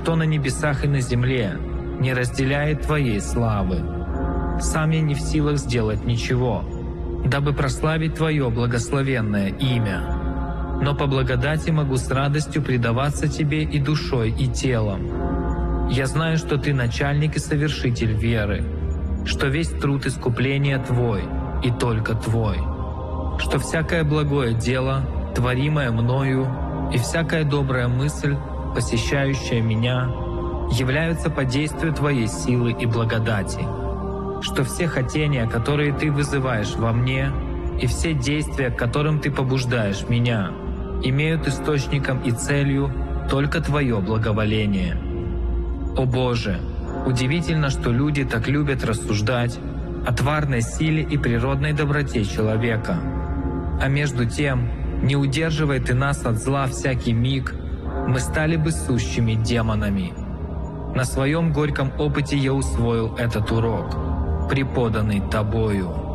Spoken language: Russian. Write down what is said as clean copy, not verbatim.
Никто на небесах и на земле не разделяет Твоей славы. Сам я не в силах сделать ничего, дабы прославить Твое благословенное имя. Но по благодати могу с радостью предаваться Тебе и душой, и телом. Я знаю, что Ты начальник и совершитель веры, что весь труд искупления Твой и только Твой, что всякое благое дело, творимое мною, и всякая добрая мысль, посещающая меня, являются по действию Твоей силы и благодати, что все хотения, которые Ты вызываешь во мне, и все действия, к которым Ты побуждаешь меня, имеют источником и целью только Твое благоволение. О Боже, удивительно, что люди так любят рассуждать о тварной силе и природной доброте человека. А между тем, не удерживай Ты нас от зла всякий миг, мы стали бы сущими демонами. На своем горьком опыте я усвоил этот урок, преподанный Тобою.